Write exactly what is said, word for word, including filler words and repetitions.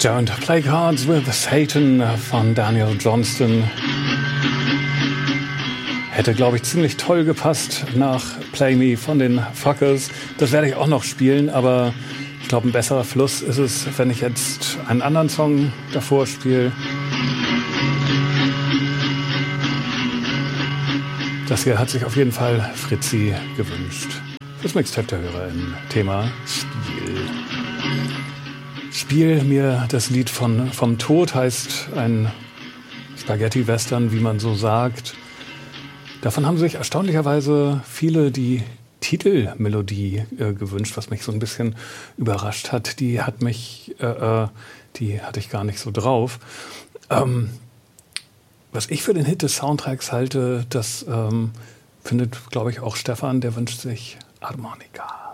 Don't Play Cards with Satan von Daniel Johnston. Hätte, glaube ich, ziemlich toll gepasst nach Play Me von den Fuckers. Das werde ich auch noch spielen, aber ich glaube, ein besserer Fluss ist es, wenn ich jetzt einen anderen Song davor spiele. Das hier hat sich auf jeden Fall Fritzi gewünscht. Fürs Mixtape der Hörer im Thema Spiel. Spiel mir das Lied von vom Tod, heißt ein Spaghetti-Western, wie man so sagt. Davon haben sich erstaunlicherweise viele die Titelmelodie äh, gewünscht, was mich so ein bisschen überrascht hat. Die hat mich, äh, die hatte ich gar nicht so drauf. Ähm, was ich für den Hit des Soundtracks halte, das ähm, findet, glaube ich, auch Stefan, der wünscht sich Harmonika.